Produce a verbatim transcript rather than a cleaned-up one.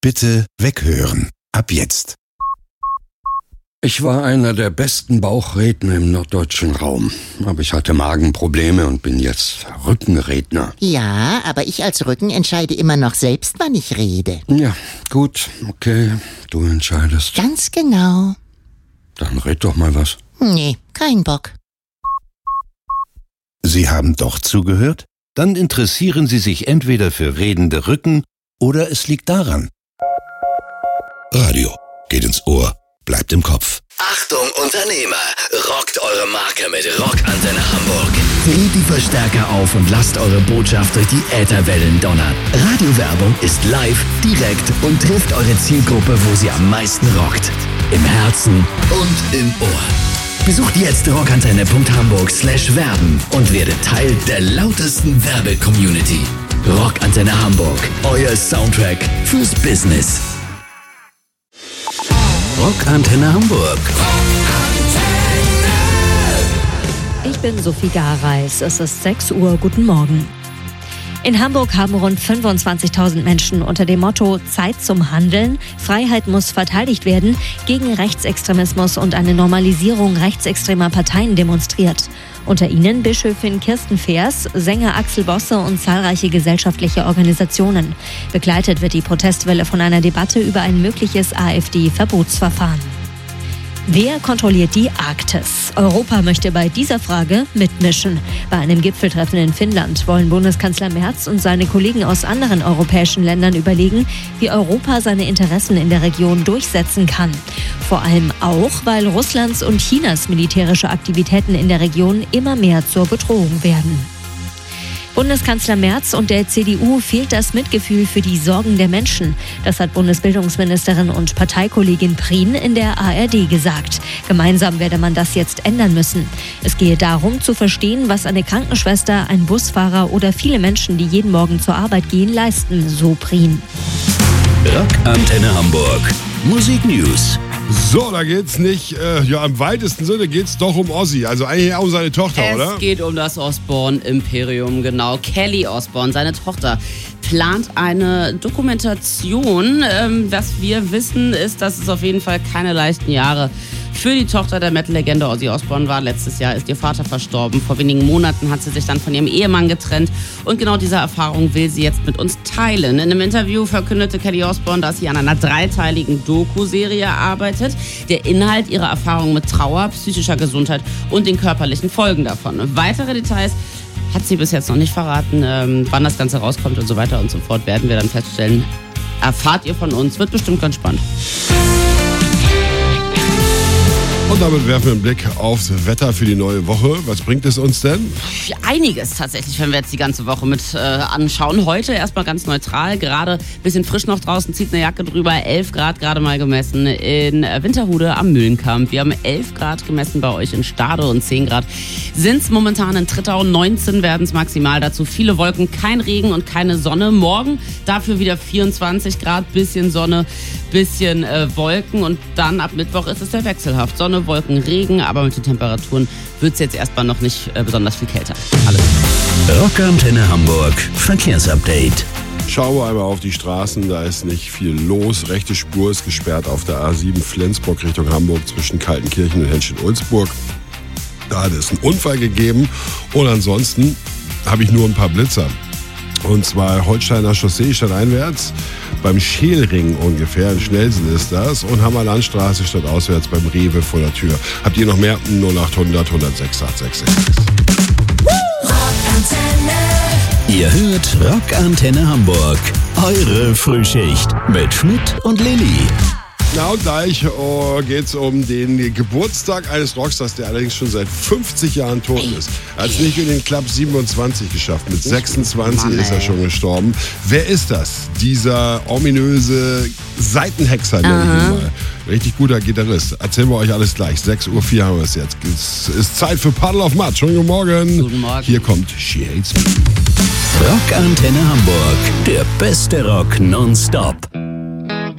Bitte weghören. Ab jetzt. Ich war einer der besten Bauchredner im norddeutschen Raum. Aber ich hatte Magenprobleme und bin jetzt Rückenredner. Ja, aber ich als Rücken entscheide immer noch selbst, wann ich rede. Ja, gut, okay, du entscheidest. Ganz genau. Dann red doch mal was. Nee, kein Bock. Sie haben doch zugehört? Dann interessieren Sie sich entweder für redende Rücken oder es liegt daran. Radio geht ins Ohr, bleibt im Kopf. Achtung Unternehmer, rockt eure Marke mit Rockantenne Hamburg. Dreht die Verstärker auf und lasst eure Botschaft durch die Ätherwellen donnern. Radiowerbung ist live, direkt und trifft eure Zielgruppe, wo sie am meisten rockt. Im Herzen und im Ohr. Besucht jetzt rockantenne punkt hamburg slash werben und werdet Teil der lautesten Werbe-Community. Rockantenne Hamburg, euer Soundtrack fürs Business. Rockantenne Hamburg. Ich bin Sophie Gareis. Es ist sechs Uhr. Guten Morgen. In Hamburg haben rund fünfundzwanzigtausend Menschen unter dem Motto Zeit zum Handeln, Freiheit muss verteidigt werden, gegen Rechtsextremismus und eine Normalisierung rechtsextremer Parteien demonstriert. Unter ihnen Bischöfin Kirsten Feers, Sänger Axel Bosse und zahlreiche gesellschaftliche Organisationen. Begleitet wird die Protestwelle von einer Debatte über ein mögliches AfD-Verbotsverfahren. Wer kontrolliert die Arktis? Europa möchte bei dieser Frage mitmischen. Bei einem Gipfeltreffen in Finnland wollen Bundeskanzler Merz und seine Kollegen aus anderen europäischen Ländern überlegen, wie Europa seine Interessen in der Region durchsetzen kann. Vor allem auch, weil Russlands und Chinas militärische Aktivitäten in der Region immer mehr zur Bedrohung werden. Bundeskanzler Merz und der C D U fehlt das Mitgefühl für die Sorgen der Menschen. Das hat Bundesbildungsministerin und Parteikollegin Prien in der A R D gesagt. Gemeinsam werde man das jetzt ändern müssen. Es gehe darum, zu verstehen, was eine Krankenschwester, ein Busfahrer oder viele Menschen, die jeden Morgen zur Arbeit gehen, leisten, so Prien. Rockantenne Hamburg. Musik News. So, da geht's nicht, äh, ja, im weitesten Sinne geht's doch um Ozzy, also eigentlich auch um seine Tochter, es oder? Es geht um das Osbourne-Imperium, genau. Kelly Osbourne, seine Tochter, plant eine Dokumentation. Ähm, was wir wissen, ist, dass es auf jeden Fall keine leichten Jahre für die Tochter der Metal-Legende Ozzy Osbourne war. Letztes Jahr ist ihr Vater verstorben. Vor wenigen Monaten hat sie sich dann von ihrem Ehemann getrennt. Und genau diese Erfahrung will sie jetzt mit uns teilen. In einem Interview verkündete Kelly Osbourne, dass sie an einer dreiteiligen Doku-Serie arbeitet. Der Inhalt ihrer Erfahrungen mit Trauer, psychischer Gesundheit und den körperlichen Folgen davon. Weitere Details hat sie bis jetzt noch nicht verraten. Ähm, wann das Ganze rauskommt und so weiter und so fort, werden wir dann feststellen. Erfahrt ihr von uns. Wird bestimmt ganz spannend. Und damit werfen wir einen Blick aufs Wetter für die neue Woche. Was bringt es uns denn? Einiges tatsächlich, wenn wir jetzt die ganze Woche mit äh, anschauen. Heute erstmal ganz neutral, gerade ein bisschen frisch noch draußen, zieht eine Jacke drüber. elf Grad gerade mal gemessen in Winterhude am Mühlenkamp. Wir haben elf Grad gemessen bei euch in Stade und zehn Grad sind es momentan in Trittau. neunzehn werden es maximal. Dazu viele Wolken, kein Regen und keine Sonne. Morgen dafür wieder vierundzwanzig Grad, bisschen Sonne, bisschen äh, Wolken. Und dann ab Mittwoch ist es sehr wechselhaft. Sonne, Wolken, Regen, aber mit den Temperaturen wird es jetzt erstmal noch nicht äh, besonders viel kälter. Alles. Rockantenne Hamburg Verkehrsupdate. Schauen wir einmal auf die Straßen, da ist nicht viel los. Rechte Spur ist gesperrt auf der A sieben Flensburg Richtung Hamburg zwischen Kaltenkirchen und Henschel-Ulzburg. Da hat es einen Unfall gegeben und ansonsten habe ich nur ein paar Blitzer. Und zwar Holsteiner Chaussee stadteinwärts, beim Scheelring ungefähr, in Schnellsen ist das, und Hammerlandstraße stadtauswärts beim Rewe vor der Tür. Habt ihr noch mehr? null acht hundert, hundertsechs, acht sechs sechs. Ihr hört Rockantenne Hamburg. Eure Frühschicht mit Schmidt und Lilly. Na und gleich oh, geht es um den Geburtstag eines Rockstars, der allerdings schon seit fünfzig Jahren tot ist. Er hat es nicht in den Club siebenundzwanzig geschafft. Mit sechsundzwanzig Mann, ist er schon gestorben. Wer ist das? Dieser ominöse Seitenhexer, nenne ich ihn mal. Richtig guter Gitarrist. Erzählen wir euch alles gleich. sechs Uhr vier haben wir es jetzt. Es ist Zeit für Puddle of Mud. Schönen guten Morgen. Guten Morgen. Hier kommt She Hates Me. Rockantenne Hamburg. Der beste Rock nonstop.